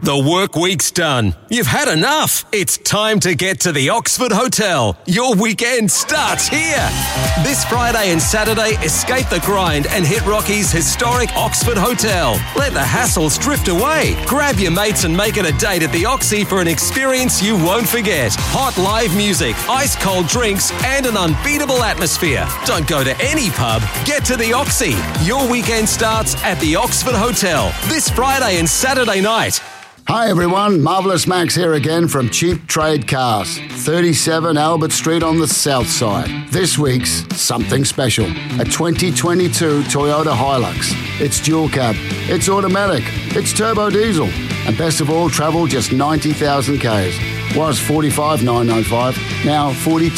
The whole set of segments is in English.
The work week's done. You've had enough. It's time to get to the Oxford Hotel. Your weekend starts here. This Friday and Saturday, escape the grind and hit Rocky's historic Oxford Hotel. Let the hassles drift away. Grab your mates and make it a date at the Oxy for an experience you won't forget. Hot live music, ice cold drinks, and an unbeatable atmosphere. Don't go to any pub. Get to the Oxy. Your weekend starts at the Oxford Hotel this Friday and Saturday night. Hi everyone, Marvellous Max here again from Cheap Trade Cars, 37 Albert Street on the south side. This week's something special, a 2022 Toyota Hilux. It's dual cab, it's automatic, it's turbo diesel, and best of all, travel just 90,000 Ks. Was $45,995, now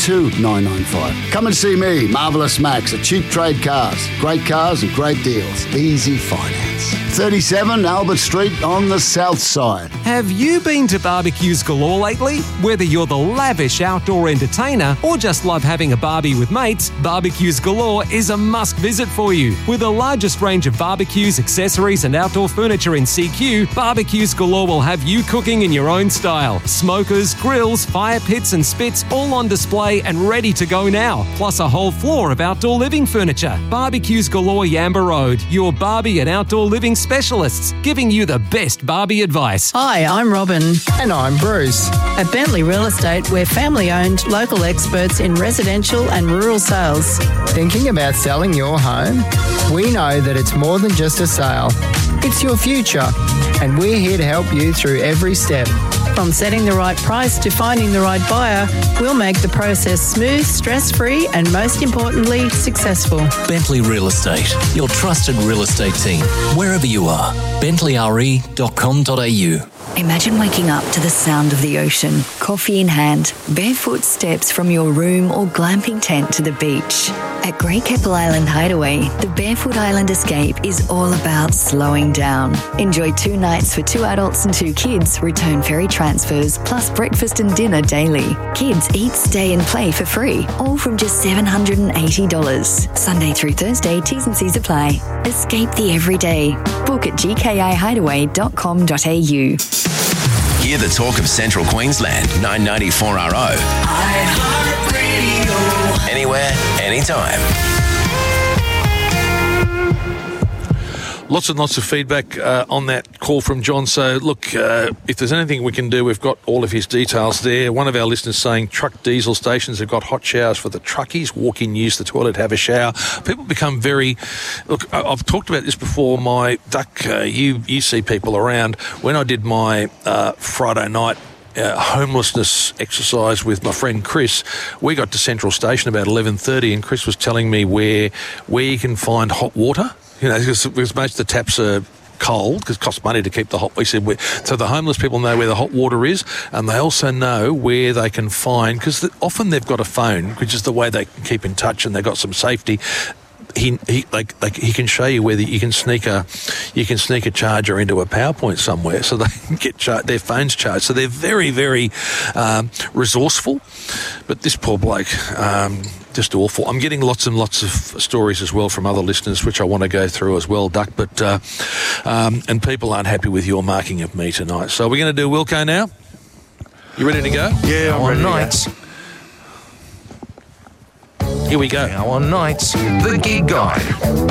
$42,995. Come and see me, Marvellous Max, at Cheap Trade Cars. Great cars and great deals. Easy finance. 37 Albert Street on the south side. Have you been to Barbecues Galore lately? Whether you're the lavish outdoor entertainer or just love having a barbie with mates, Barbecues Galore is a must visit for you. With the largest range of barbecues, accessories and outdoor furniture in CQ, Barbecues Galore will have you cooking in your own style. Smokers, grills, fire pits and spits all on display and ready to go now. Plus a whole floor of outdoor living furniture. Barbecues Galore Yamba Road, your Barbie and outdoor living specialists, giving you the best Barbie advice. Hi, I'm Robin. And I'm Bruce. At Bentley Real Estate, we're family-owned, local experts in residential and rural sales. Thinking about selling your home? We know that it's more than just a sale. It's your future, and we're here to help you through every step. From setting the right price to finding the right buyer, we'll make the process smooth, stress-free, and most importantly, successful. Bentley Real Estate, your trusted real estate team, wherever you are. bentleyre.com.au. Imagine waking up to the sound of the ocean, coffee in hand, barefoot steps from your room or glamping tent to the beach. At Great Keppel Island Hideaway, the Barefoot Island Escape is all about slowing down. Enjoy 2 nights for 2 adults and 2 kids, return ferry transfers, plus breakfast and dinner daily. Kids eat, stay and play for free, all from just $780. Sunday through Thursday, T's and C's apply. Escape the everyday. Book at gkihideaway.com.au. Hear the talk of Central Queensland, 994RO. iHeartRadio. Anywhere, anytime. Lots and lots of feedback on that call from John. So, look, if there's anything we can do, we've got all of his details there. One of our listeners saying truck diesel stations have got hot showers for the truckies. Walk in, use the toilet, have a shower. People become very... Look, I've talked about this before. My Duck, you see people around. When I did my Friday night homelessness exercise with my friend Chris, we got to Central Station about 11:30 and Chris was telling me where you can find hot water. You know, because most of the taps are cold because it costs money to keep the hot. We said so the homeless people know where the hot water is, and they also know where they can find, because often they've got a phone, which is the way they can keep in touch, and they've got some safety. He can show you whether you can sneak a charger into a PowerPoint somewhere, so they can get their phones charged. So they're very, very resourceful. But this poor bloke, just awful. I'm getting lots and lots of stories as well from other listeners, which I want to go through as well, Duck. But and people aren't happy with your marking of me tonight. So we're going to do Wilco now. You ready to go? Yeah, I'm ready. Nights. Here we go. Now on nights, the Gig Guide.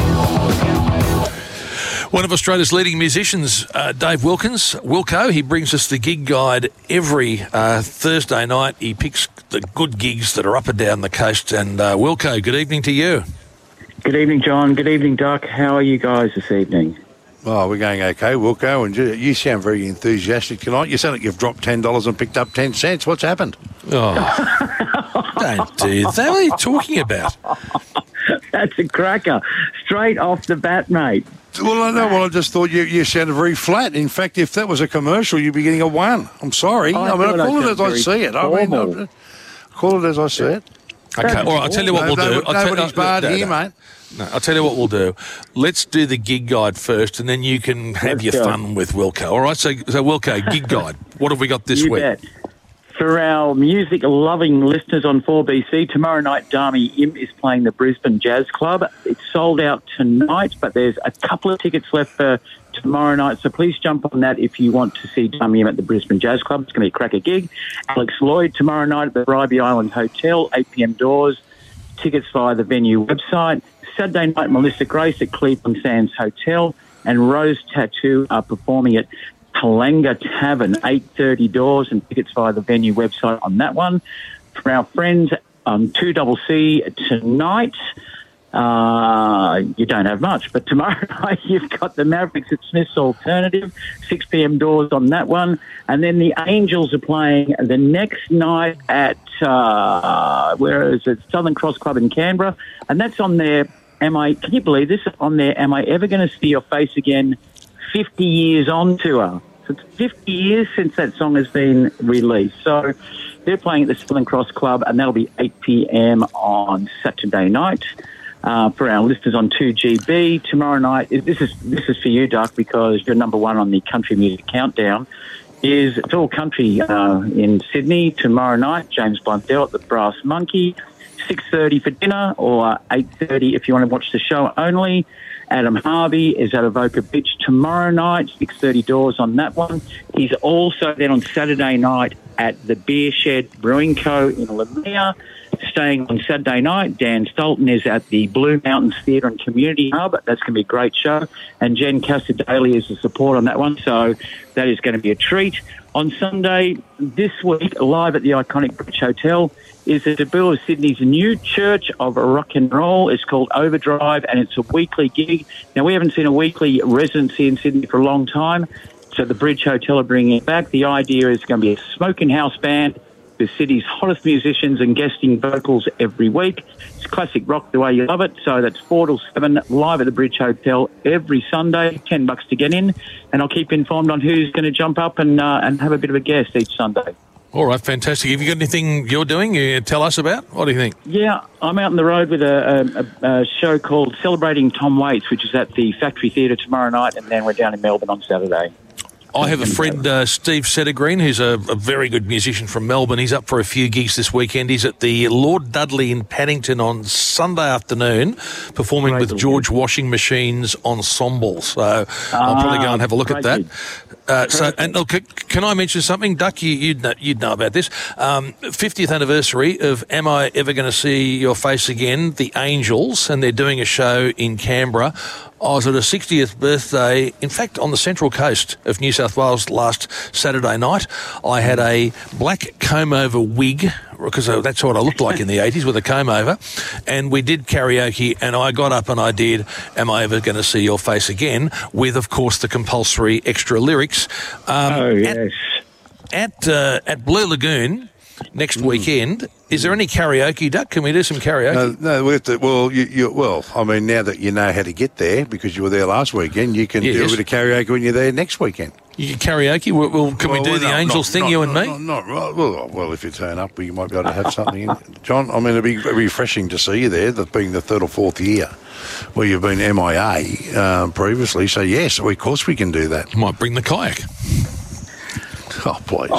One of Australia's leading musicians, Dave Wilkins, Wilco, he brings us the Gig Guide every Thursday night. He picks the good gigs that are up and down the coast. And Wilco, good evening to you. Good evening, John. Good evening, Duck. How are you guys this evening? Oh, we're going okay, Wilco, and you sound very enthusiastic tonight. You sound like you've dropped $10 and picked up 10 cents. What's happened? Oh, don't do that. What are you talking about? That's a cracker. Straight off the bat, mate. Well, I know. Well, I just thought you sounded very flat. In fact, if that was a commercial, you'd be getting a 1. I'm sorry. I call it as I see it. I call it as I see it. Okay, all right, I'll tell you what we'll do. Nobody's barred here, mate. No, I'll tell you what we'll do. Let's do the Gig Guide first, and then you can have your fun with Wilco. All right, so Wilco, Gig Guide. What have we got this week? Bet. For our music-loving listeners on 4BC, tomorrow night, Dami Im is playing the Brisbane Jazz Club. It's sold out tonight, but there's a couple of tickets left for tomorrow night, so please jump on that if you want to see Dami Im at the Brisbane Jazz Club. It's going to be a cracker gig. Alex Lloyd tomorrow night at the Bribie Island Hotel, 8 p.m. doors. Tickets via the venue website. Saturday night, Melissa Grace at Cleveland Sands Hotel, and Rose Tattoo are performing at Kalanga Tavern, 8:30 doors, and tickets via the venue website on that one. For our friends on 2CC tonight, you don't have much, but tomorrow night you've got the Mavericks at Smith's Alternative, 6 p.m. doors on that one, and then the Angels are playing the next night at where is it? Southern Cross Club in Canberra, and that's on their can you believe this? On their Am I Ever Going to See Your Face Again 50 years on tour. So it's 50 years since that song has been released. So they're playing at the Southern Cross Club, and that'll be 8 p.m. on Saturday night. For our listeners on 2GB, tomorrow night, this is for you, Doug, because you're number one on the Country Music Countdown. It's all country in Sydney tomorrow night. James Blundell at the Brass Monkey, 6:30 for dinner, or 8:30 if you want to watch the show only. Adam Harvey is at Avoca Beach tomorrow night, 6:30 doors on that one. He's also then on Saturday night at the Beer Shed Brewing Co. in Lamia. Staying on Saturday night, Dan Stolten is at the Blue Mountains Theatre and Community Hub. That's going to be a great show. And Jen Casadale is the support on that one, so that is going to be a treat. On Sunday this week, live at the iconic Bridge Hotel, is the debut of Sydney's new Church of Rock and Roll. It's called Overdrive, and it's a weekly gig. Now, we haven't seen a weekly residency in Sydney for a long time, so the Bridge Hotel are bringing it back. The idea is going to be a smoking house band with Sydney's hottest musicians and guesting vocals every week. It's classic rock the way you love it. So that's 4 till 7 live at the Bridge Hotel every Sunday, $10 to get in. And I'll keep informed on who's going to jump up and have a bit of a guest each Sunday. All right, fantastic. Have you got anything you're doing you tell us about? What do you think? Yeah, I'm out on the road with a show called Celebrating Tom Waits, which is at the Factory Theatre tomorrow night, and then we're down in Melbourne on Saturday. I have a friend, Steve Settergreen, who's a very good musician from Melbourne. He's up for a few gigs this weekend. He's at the Lord Dudley in Paddington on Sunday afternoon, performing with George Washing Machine's Ensemble. So I'll probably go and have a look at that. And look, can I mention something, Duck? You'd know about this. 50th anniversary of Am I Ever Going to See Your Face Again? The Angels, and they're doing a show in Canberra. I was at a 60th birthday, in fact, on the Central Coast of New South Wales last Saturday night. I had a black comb-over wig, because that's what I looked like in the 80s, with a comb-over, and we did karaoke, and I got up and I did Am I Ever Going to See Your Face Again, with, of course, the compulsory extra lyrics. Yes. At Blue Lagoon next weekend, is there any karaoke, Duck? Can we do some karaoke? No, we have to. Well, I mean, now that you know how to get there because you were there last weekend, you can do a bit of karaoke when you're there next weekend. You karaoke? Can we do the Angels thing, you and me? Not right. Well, if you turn up, you might be able to have something in. John, I mean, it'd be refreshing to see you there, that being the third or fourth year where you've been MIA previously. So, yes, of course we can do that. Might bring the kayak. Oh, please.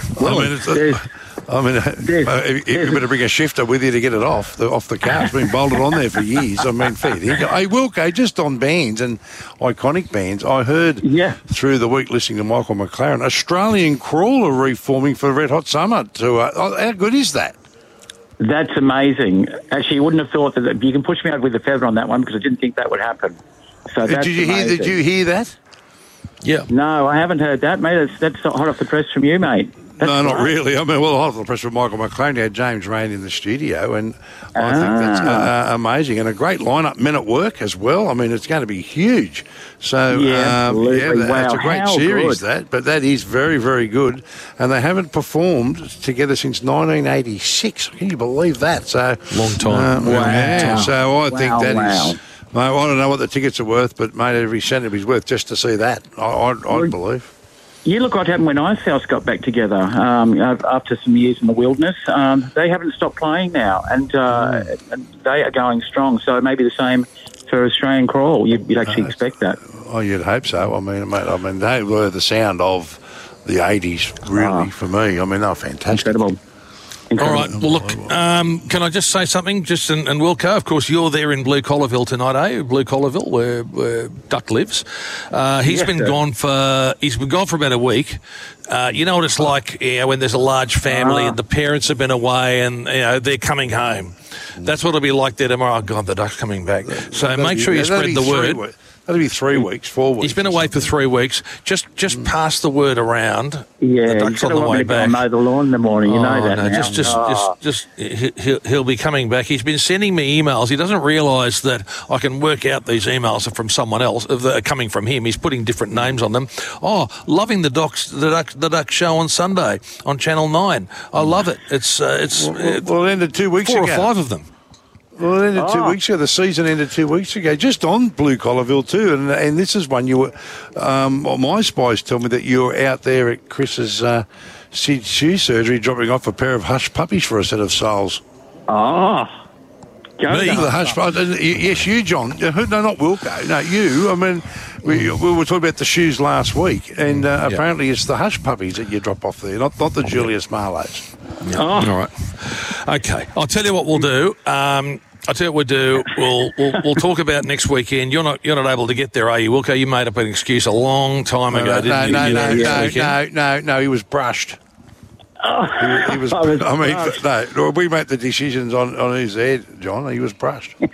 Oh, well, you better bring a shifter with you to get it off the car. It's been bolted on there for years. I mean, fair dinkum. Hey, Wilco, just on bands and iconic bands, I heard through the week listening to Michael McLaren, Australian Crawl are reforming for Red Hot Summer Tour. How good is that? That's amazing. Actually, you wouldn't have thought that. You can push me out with a feather on that one because I didn't think that would happen. So that's amazing. Did you hear that? Yeah. No, I haven't heard that, mate. That's hot off the press from you, mate. No, not really. I mean, hot off the press from Michael McLean. He had James Rain in the studio, and I think that's amazing. And a great lineup, Men at Work as well. I mean, it's going to be huge. So, that's a great series, but that is very, very good. And they haven't performed together since 1986. Can you believe that? So long time. Wow. So I think that is... Mate, I don't know what the tickets are worth, but, mate, every cent of it's worth just to see that, I'd believe. You look what happened when Icehouse got back together after some years in the wilderness. They haven't stopped playing now, and they are going strong. So maybe the same for Australian Crawl. You'd actually expect that. Oh, you'd hope so. I mean, mate, they were the sound of the 80s, really, for me. I mean, they were fantastic. Incredible. All right. Well, look, can I just say something? And Wilco, of course, you're there in Blue Collarville tonight, eh? Blue Collarville, where Duck lives. He's been gone for about a week. You know what it's like, when there's a large family and the parents have been away and they're coming home. That's what it'll be like there tomorrow. Oh, God, the Duck's coming back. So make sure you spread the word. That'll be 3 weeks, 4 weeks. He's been away for 3 weeks. Just pass the word around. Yeah, the Duck's on the way back. Mow the lawn in the morning. You know that. No, he'll be coming back. He's been sending me emails. He doesn't realise that I can work out these emails are from someone else. That are coming from him. He's putting different names on them. Oh, loving the Duck show on Sunday on Channel 9. I love it. It ended 2 weeks ago. 4 or 5 of them. Well, it ended 2 weeks ago. The season ended 2 weeks ago, just on Blue Collarville too. And this is one you were. My spies tell me that you were out there at Chris's shoe surgery, dropping off a pair of hush puppies for a set of soles. Oh, me, the hush puppies. Yes, you, John. No, not Wilco. No, you. I mean, we were talking about the shoes last week, and apparently it's the hush puppies that you drop off there, not the Julius Marlows. Yeah. All right. Okay. I'll tell you what we'll do. We'll talk about next weekend. You're not able to get there, are you, Wilco? You made up an excuse a long time ago, didn't you? No. He was brushed. He was. We make the decisions on his head, John. He was brushed. he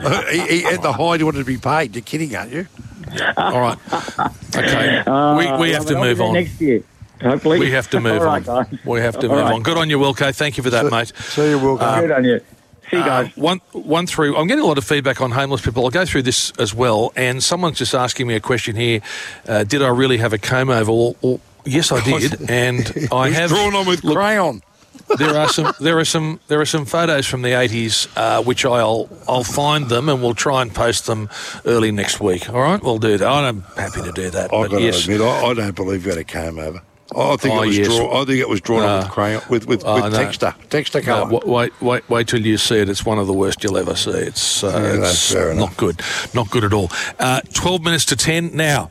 at the height he wanted to be paid. You're kidding, aren't you? All right. Okay. We have to move on. Next year. Hopefully. We have to move on. Guys. We have to move on. Good on you, Wilco. Thank you for that, mate. See you, Wilco. Good on you. See you guys. One through. I'm getting a lot of feedback on homeless people. I'll go through this as well. And someone's just asking me a question here. Did I really have a comb over? Well, yes, I did. And I have drawn on with crayon. There are some photos from the 80s which I'll find them and we'll try and post them early next week. All right, we'll do that. I'm happy to do that. I've got to admit, I don't believe you had a comb over. I think it was drawn on with crayon with texture colour. Wait till you see it. It's one of the worst you'll ever see. It's not good at all. 12 minutes to 10 now.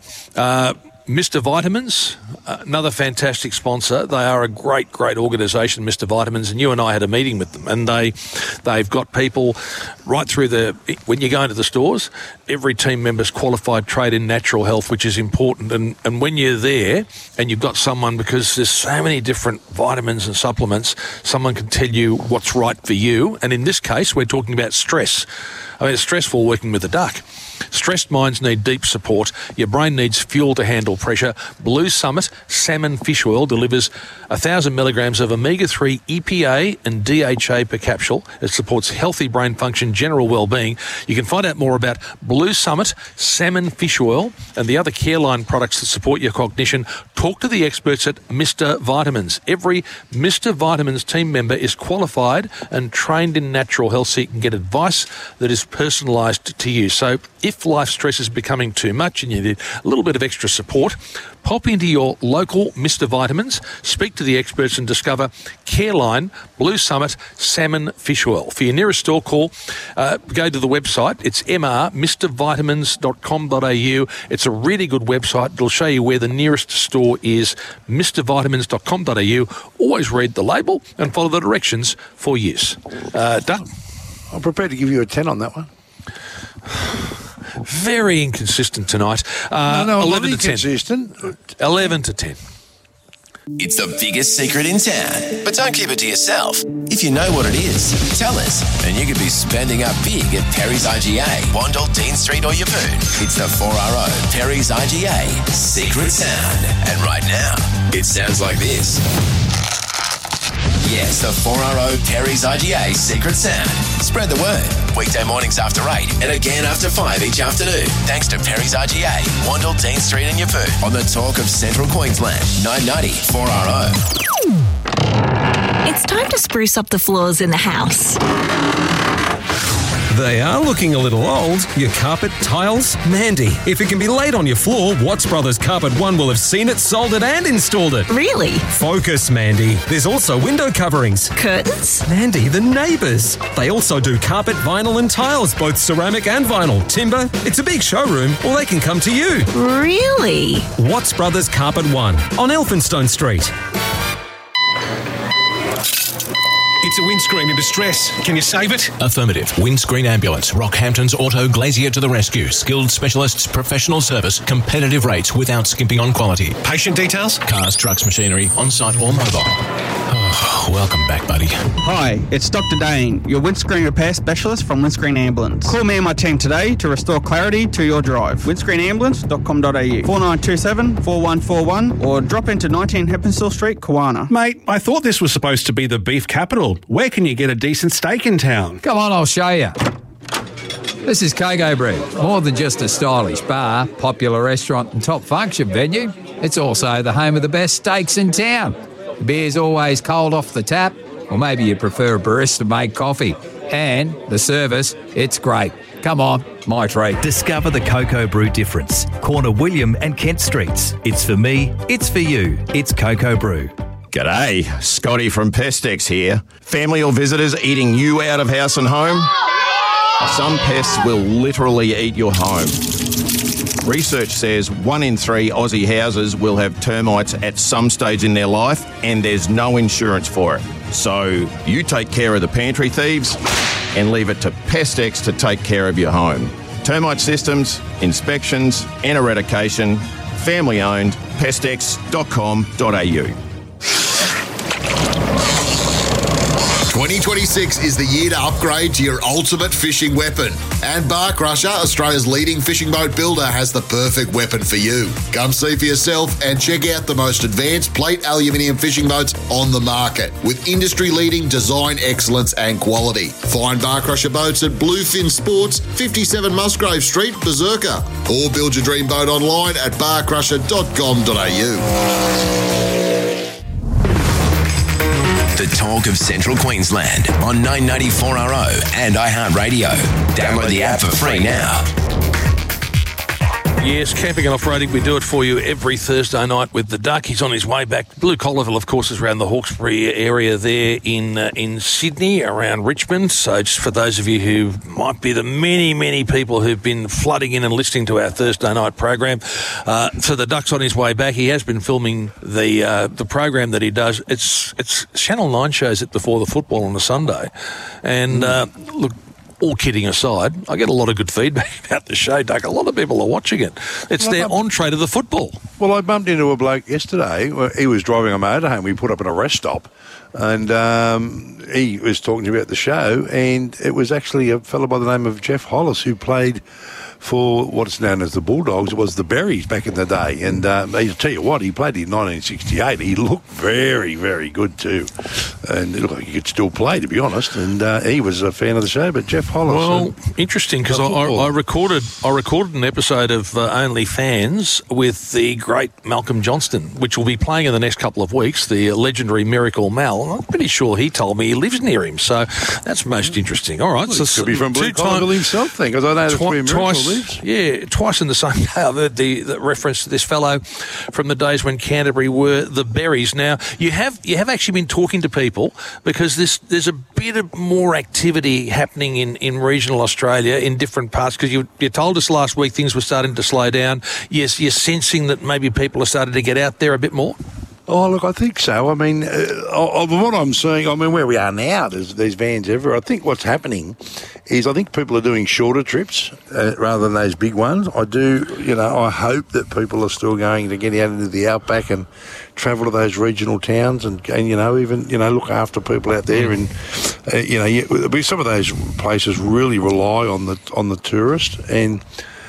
Mr. Vitamins, another fantastic sponsor. They are a great organisation, Mr. Vitamins, and you and I had a meeting with them. And they've got people right through when you go into the stores, every team member's qualified trade in natural health, which is important. And when you're there and you've got someone, because there's so many different vitamins and supplements, someone can tell you what's right for you. And in this case, we're talking about stress. I mean, it's stressful working with a duck. Stressed minds need deep support. Your brain needs fuel to handle pressure. Blue Summit Salmon Fish Oil delivers 1,000 milligrams of omega-3 EPA and DHA per capsule. It supports healthy brain function, general well-being. You can find out more about Blue Summit Salmon Fish Oil and the other Careline products that support your cognition. Talk to the experts at Mr. Vitamins. Every Mr. Vitamins team member is qualified and trained in natural health, so you can get advice that is personalised to you. So if life stress is becoming too much and you need a little bit of extra support, pop into your local Mr. Vitamins, speak to the experts and discover Careline Blue Summit Salmon Fish Oil. For your nearest store, go to the website. It's mrmrvitamins.com.au. It's a really good website. It'll show you where the nearest store is, mrvitamins.com.au. Always read the label and follow the directions for use. Done. I'm prepared to give you a 10 on that one. Very inconsistent tonight. 11 to 10. 11 to 10. It's the biggest secret in town, but don't keep it to yourself. If you know what it is, tell us, and you could be spending up big at Perry's IGA, Wandle, Dean Street or Yeppoon. It's the 4RO Perry's IGA Secret Sound. And right now, it sounds like this. Yes, the 4RO Perry's IGA Secret Sound. Spread the word. Weekday mornings after 8 and again after 5 each afternoon. Thanks to Perry's IGA, Wandle, Dean Street and Yeppoon. On the talk of Central Queensland, 990 4RO. It's time to spruce up the floors in the house. They are looking a little old. Your carpet, tiles, Mandy. If it can be laid on your floor, Watts Brothers Carpet One will have seen it, sold it and installed it. Really? Focus, Mandy. There's also window coverings. Curtains? Mandy, the neighbours. They also do carpet, vinyl and tiles, both ceramic and vinyl. Timber. It's a big showroom, or they can come to you. Really? Watts Brothers Carpet One on Elphinstone Street. It's a windscreen in distress. Can you save it? Affirmative. Windscreen Ambulance. Rockhampton's Auto Glazier to the rescue. Skilled specialists, professional service, competitive rates without skimping on quality. Patient details? Cars, trucks, machinery, on-site or mobile. Oh, welcome back, buddy. Hi, it's Dr. Dane, your windscreen repair specialist from Windscreen Ambulance. Call me and my team today to restore clarity to your drive. windscreenambulance.com.au 4927 4141 or drop into 19 Heppenstall Street, Kawana. Mate, I thought this was supposed to be the beef capital. Where can you get a decent steak in town? Come on, I'll show you. This is Coco Brew. More than just a stylish bar, popular restaurant and top function venue, it's also the home of the best steaks in town. The beer's always cold off the tap, or maybe you prefer a barista-made coffee. And the service, it's great. Come on, my treat. Discover the Coco Brew difference. Corner William and Kent Streets. It's for me, it's for you. It's Coco Brew. G'day, Scotty from Pestex here. Family or visitors eating you out of house and home? Some pests will literally eat your home. Research says 1 in 3 Aussie houses will have termites at some stage in their life, and there's no insurance for it. So you take care of the pantry thieves and leave it to Pestex to take care of your home. Termite systems, inspections and eradication, family owned, pestex.com.au. 2026 is the year to upgrade to your ultimate fishing weapon. And Bar Crusher, Australia's leading fishing boat builder, has the perfect weapon for you. Come see for yourself and check out the most advanced plate aluminium fishing boats on the market with industry-leading design excellence and quality. Find Bar Crusher boats at Bluefin Sports, 57 Musgrave Street, Berserker. Or build your dream boat online at barcrusher.com.au. The talk of Central Queensland on 994RO and iHeartRadio. Download the app for free now. Yes, camping and off-roading, we do it for you every Thursday night with the Duck. He's on his way back. Blue Collierville, of course, is around the Hawkesbury area there in Sydney, around Richmond. So just for those of you who might be the many, many people who've been flooding in and listening to our Thursday night program, so the Duck's on his way back. He has been filming the program that he does. It's Channel 9 shows it before the football on a Sunday. And look, all kidding aside, I get a lot of good feedback about the show, Doug. A lot of people are watching it. It's their entree to the football. Well, I bumped into a bloke yesterday. He was driving a motorhome. We put up at a rest stop, and he was talking to me about the show, and it was actually a fellow by the name of Jeff Hollis who played for what's known as the Bulldogs. It was the Berries back in the day. And I'll tell you what, he played in 1968. He looked very, very good too. And it looked like he could still play, to be honest. And he was a fan of the show, but Jeff Hollis. Well, interesting, because I recorded an episode of Only Fans with the great Malcolm Johnston, which will be playing in the next couple of weeks, the legendary Miracle Mal. And I'm pretty sure he told me he lives near him. So that's most interesting. All right. Well, so could be from Blue Collierville himself then, because I know that's where Miracle lives. Yeah, twice in the same day I've heard the reference to this fellow from the days when Canterbury were the Berries. Now, you have actually been talking to people because there's a bit of more activity happening in regional Australia in different parts, because you told us last week things were starting to slow down. Yes, you're sensing that maybe people are starting to get out there a bit more? Oh, look, I think so. I mean, what I'm seeing, where we are now, there's vans everywhere. I think what's happening is I think people are doing shorter trips rather than those big ones. I hope that people are still going to get out into the outback and travel to those regional towns and even look after people out there. And, some of those places really rely on the tourist and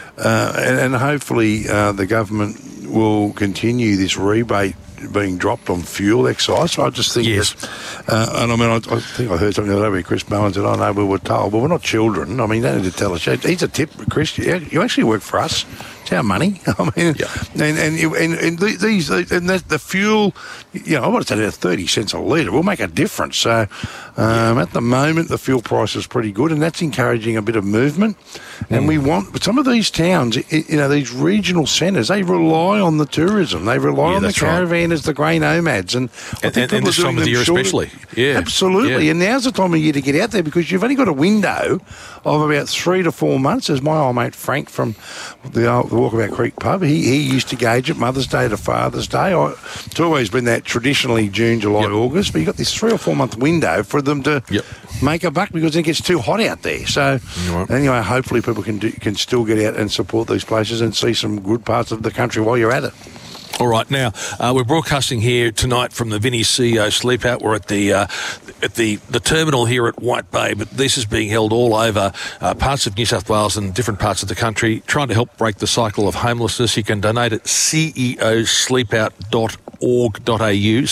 hopefully the government will continue this rebate being dropped on fuel excise. So I just think yes. I think I heard something the other day where Chris Bowen said, we were told. But we're not children. I mean, you don't need to tell us. Here's a tip, Chris. You actually work for us It's our money. I mean, and that's the fuel. You know, I want to say 30 cents a litre will make a difference. So at the moment, the fuel price is pretty good, and that's encouraging a bit of movement. And we want some of these towns, you know, these regional centres, they rely on the tourism. They rely on the caravanners, the grey nomads, and this time of the year especially. Yeah, absolutely. Yeah. And now's the time of year to get out there because you've only got a window of about 3 to 4 months. As my old mate Frank from the Walkabout Creek pub, he used to gauge it Mother's Day to Father's Day. It's always been that traditionally June, July, August, but you've got this 3 or 4 month window for them to make a buck because it gets too hot out there. So anyway, hopefully people can still get out and support these places and see some good parts of the country while you're at it. All right, now we're broadcasting here tonight from the Vinnie's CEO Sleep Out. We're at the terminal here at White Bay, but this is being held all over parts of New South Wales and different parts of the country, trying to help break the cycle of homelessness. You can donate at ceosleepout.org.au,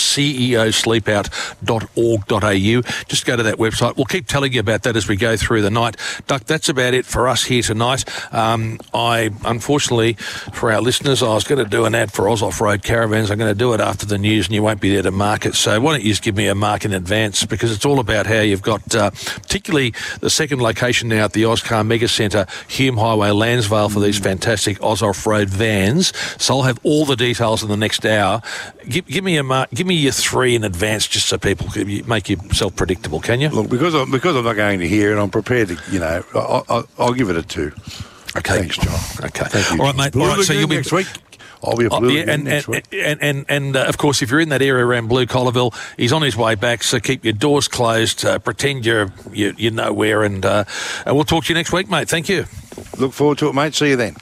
ceosleepout.org.au. Just go to that website. We'll keep telling you about that as we go through the night. Duck, that's about it for us here tonight. Unfortunately, for our listeners, I was going to do an ad for Oz Off-Road Caravans. I'm going to do it after the news and you won't be there to mark it. So why don't you just give me a mark in advance, because it's all about how you've got, particularly the second location now at the Ozcar Mega Centre, Hume Highway, Landsvale, for these fantastic Oz Off-Road vans. So I'll have all the details in the next hour. Give me a mark. Give me your 3 in advance, just so people can make yourself predictable. Can you? Look, because I'm not going to hear, and I'm prepared to. You know, I'll give it a 2. Okay, thanks, John. Okay, thank you. All right, mate. All right, so you'll be next week. I'll be next week. And of course, if you're in that area around Blue Collarville, he's on his way back. So keep your doors closed. Pretend you're nowhere, and we'll talk to you next week, mate. Thank you. Look forward to it, mate. See you then.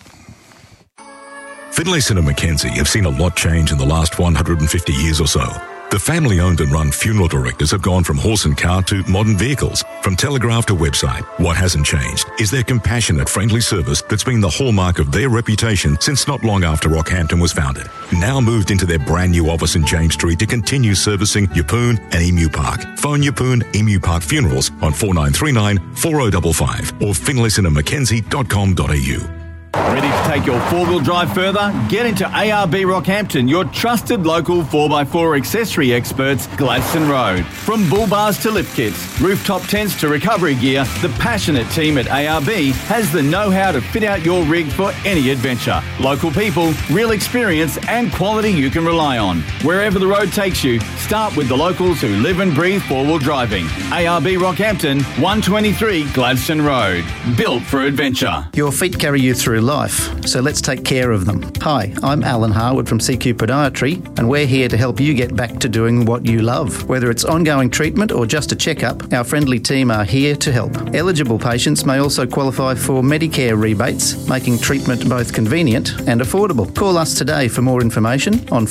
Finlayson and Mackenzie have seen a lot change in the last 150 years or so. The family-owned and run funeral directors have gone from horse and cart to modern vehicles, from telegraph to website. What hasn't changed is their compassionate, friendly service that's been the hallmark of their reputation since not long after Rockhampton was founded. Now moved into their brand new office in James Street to continue servicing Yeppoon and Emu Park. Phone Yeppoon Emu Park Funerals on 4939 4055 or finlaysonandmackenzie.com.au. Ready to take your four-wheel drive further? Get into ARB Rockhampton, your trusted local 4x4 accessory experts, Gladstone Road. From bull bars to lift kits, rooftop tents to recovery gear, the passionate team at ARB has the know-how to fit out your rig for any adventure. Local people, real experience and quality you can rely on. Wherever the road takes you, start with the locals who live and breathe four-wheel driving. ARB Rockhampton, 123 Gladstone Road. Built for adventure. Your feet carry you through life, so let's take care of them. Hi, I'm Alan Harwood from CQ Podiatry, and we're here to help you get back to doing what you love. Whether it's ongoing treatment or just a checkup, our friendly team are here to help. Eligible patients may also qualify for Medicare rebates, making treatment both convenient and affordable. Call us today for more information on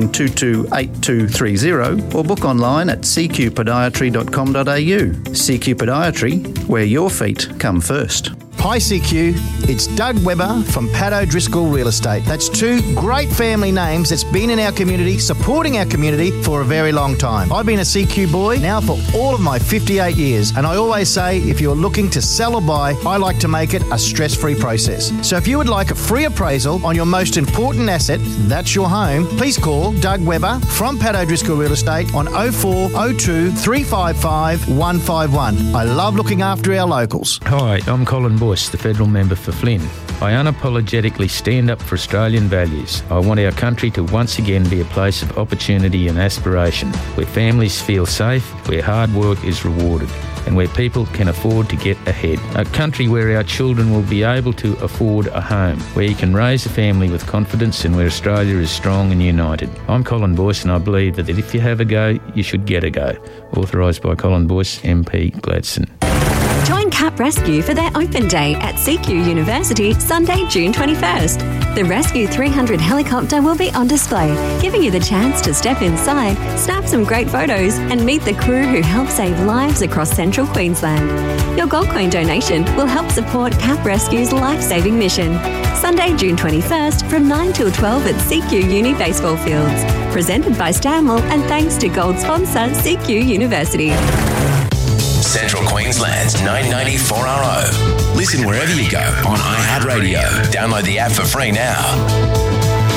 49228230 or book online at cqpodiatry.com.au. CQ Podiatry, where your feet come first. Hi CQ, it's Doug Webber from Pat O'Driscoll Real Estate. That's 2 great family names that's been in our community, supporting our community for a very long time. I've been a CQ boy now for all of my 58 years, and I always say if you're looking to sell or buy, I like to make it a stress-free process. So if you would like a free appraisal on your most important asset, that's your home, please call Doug Webber from Pat O'Driscoll Real Estate on 0402 355 151. I love looking after our locals. Hi, I'm Colin Boyce, the federal member for Flynn. I unapologetically stand up for Australian values. I want our country to once again be a place of opportunity and aspiration, where families feel safe, where hard work is rewarded, and where people can afford to get ahead. A country where our children will be able to afford a home, where you can raise a family with confidence, and where Australia is strong and united. I'm Colin Boyce, and I believe that if you have a go, you should get a go. Authorised by Colin Boyce, MP, Gladstone. Join CAP Rescue for their open day at CQ University, Sunday, June 21st. The Rescue 300 helicopter will be on display, giving you the chance to step inside, snap some great photos, and meet the crew who help save lives across central Queensland. Your Gold Coin donation will help support CAP Rescue's life-saving mission. Sunday, June 21st from 9 till 12 at CQ Uni Baseball Fields. Presented by Stanwell and thanks to gold sponsor CQ University. Central Queensland's 990 4RO. Listen wherever you go on iHeartRadio. Download the app for free now.